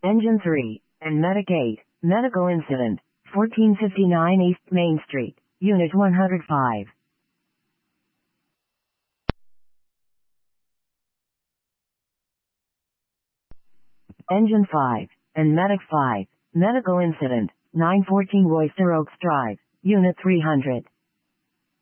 Engine 3, and Medic 8, medical incident, 1459 East Main Street, Unit 105. Engine 5, and Medic 5, medical incident, 914 Royster Oaks Drive, Unit 300.